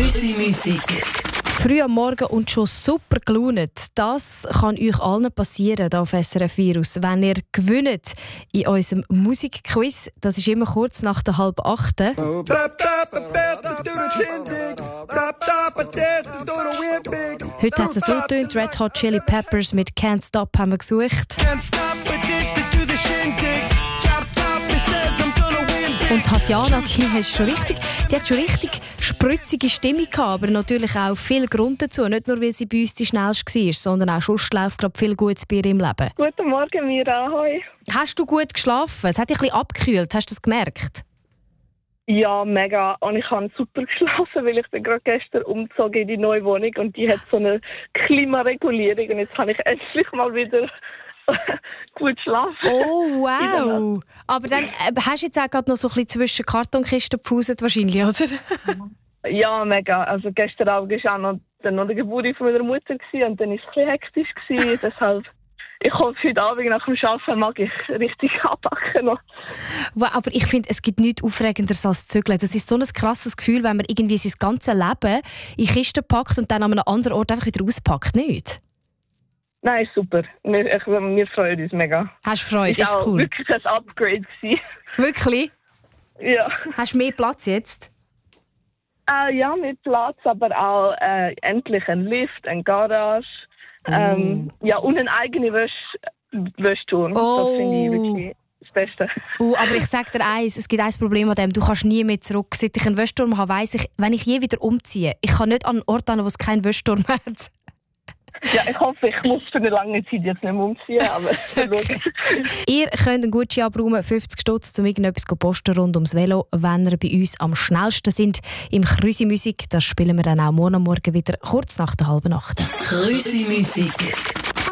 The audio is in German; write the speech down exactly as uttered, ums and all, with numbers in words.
Grüßi-Musik. Früh am Morgen und schon super gelaunt. Das kann euch allen passieren hier auf S R F Virus, wenn ihr gewinnt in unserem Musikquiz. Das ist immer kurz nach der halb acht. Heute hat es so getönt, Red Hot Chili Peppers mit Can't Stop haben wir gesucht. Und Tatjana, die hat schon richtig, die hat schon richtig spritzige Stimme gehabt, aber natürlich auch viel Grund dazu. Nicht nur, weil sie bei uns die schnellste war, sondern auch sonst läuft gerade viel Gutes bei ihr im Leben. Guten Morgen, Mira. Hoi. Hast du gut geschlafen? Es hat dich ein bisschen abgekühlt. Hast du das gemerkt? Ja, mega. Und ich habe super geschlafen, weil ich bin gerade gestern umgezogen in die neue Wohnung und die hat so eine Klimaregulierung und jetzt habe ich endlich mal wieder gut schlafen. Oh, wow. Aber dann äh, hast du jetzt auch gerade noch so ein bisschen zwischen Kartonkisten gepfuset wahrscheinlich, oder? Ja, mega. Also gestern Abend war auch noch, dann noch die Geburt von meiner Mutter gewesen, und dann war es ein bisschen hektisch gewesen, deshalb ich hoffe, heute Abend nach dem Arbeiten mag ich richtig anpacken noch. Wow, aber ich finde, es gibt nichts Aufregenderes als Zügeln. Das ist so ein krasses Gefühl, wenn man irgendwie sein ganzes Leben in Kisten packt und dann an einem anderen Ort einfach wieder auspackt, nicht? Nein, super. Wir, ich, wir freuen uns mega. Hast du Freude? Ist auch cool. Wirklich ein Upgrade gewesen. Wirklich? Ja. Hast du mehr Platz jetzt? Äh, ja, mit Platz, aber auch äh, endlich ein Lift, eine Garage. Mm. Ähm, ja, und eine eigene Wäsch Wäschturm. Oh. Das finde ich wirklich das Beste. Uh, aber ich sage dir eins, es gibt ein Problem an dem, du kannst nie mehr zurück. Seit ich einen Wäschturm habe, weiss ich, wenn ich je wieder umziehe, ich kann nicht an einen Ort hin, wo es keinen Wäschturm hat. Ja, ich hoffe, ich muss für eine lange Zeit jetzt nicht mehr umziehen, aber okay. Ihr könnt einen Gutschein abräumen, fünfzig Stutz, um irgendetwas zu posten rund ums Velo, wenn ihr bei uns am schnellsten sind. Im Grüßi-Musik, das spielen wir dann auch morgen Morgen wieder, kurz nach der halben Nacht. Grüßi-Musik.